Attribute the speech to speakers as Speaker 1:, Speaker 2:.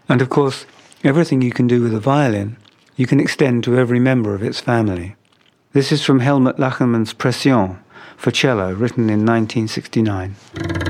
Speaker 1: And of course, everything you can do with a violin, you can extend to every member of its family. This is from Helmut Lachenmann's Pression for cello, written in 1969.